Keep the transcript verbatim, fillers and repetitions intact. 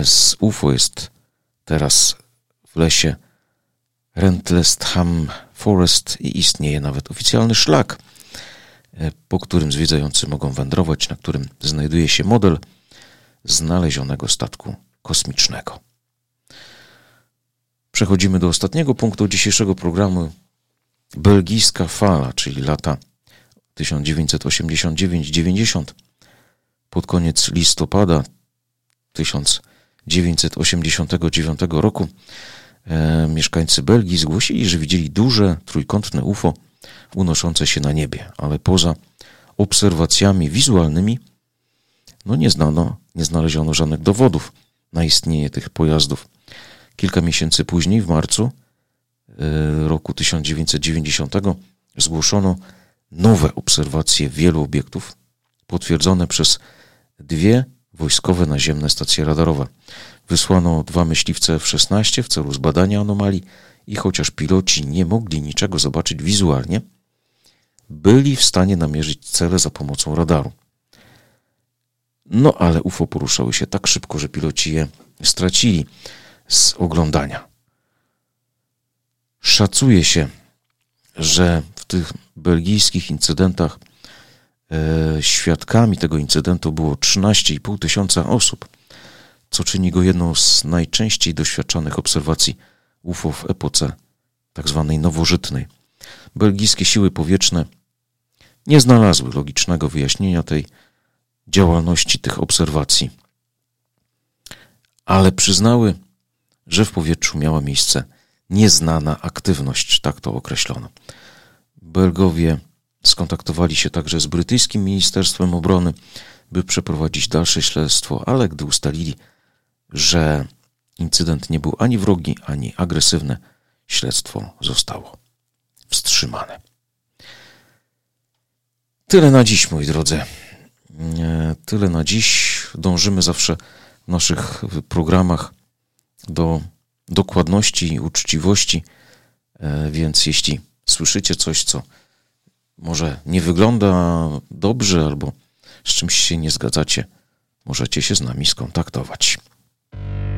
z U F O jest teraz w lesie Rendlesham Forest i istnieje nawet oficjalny szlak, po którym zwiedzający mogą wędrować, na którym znajduje się model znalezionego statku kosmicznego. Przechodzimy do ostatniego punktu dzisiejszego programu. Belgijska fala, czyli lata tysiąc dziewięćset osiemdziesiąt dziewięć dziewięćdziesiąt. Pod koniec listopada tysiąc dziewięćset osiemdziesiątego dziewiątego roku e, mieszkańcy Belgii zgłosili, że widzieli duże, trójkątne U F O unoszące się na niebie, ale poza obserwacjami wizualnymi no nie znano, nie znaleziono żadnych dowodów na istnienie tych pojazdów. Kilka miesięcy później, w marcu e, roku tysiąc dziewięćset dziewięćdziesiątego zgłoszono nowe obserwacje wielu obiektów, potwierdzone przez dwie wojskowe naziemne stacje radarowe. Wysłano dwa myśliwce F szesnaście w celu zbadania anomalii i chociaż piloci nie mogli niczego zobaczyć wizualnie, byli w stanie namierzyć cele za pomocą radaru. No ale U F O poruszały się tak szybko, że piloci je stracili z oglądania. Szacuje się, że w tych belgijskich incydentach e, świadkami tego incydentu było trzynaście i pół tysiąca osób, co czyni go jedną z najczęściej doświadczanych obserwacji U F O w epoce tak zwanej nowożytnej. Belgijskie siły powietrzne nie znalazły logicznego wyjaśnienia tej działalności, tych obserwacji, ale przyznały, że w powietrzu miała miejsce nieznana aktywność, tak to określono. Belgowie skontaktowali się także z brytyjskim Ministerstwem Obrony, by przeprowadzić dalsze śledztwo, ale gdy ustalili, że incydent nie był ani wrogi, ani agresywny, śledztwo zostało wstrzymane. Tyle na dziś, moi drodzy. Tyle na dziś. Dążymy zawsze w naszych programach do dokładności i uczciwości, więc jeśli słyszycie coś, co może nie wygląda dobrze albo z czymś się nie zgadzacie, możecie się z nami skontaktować.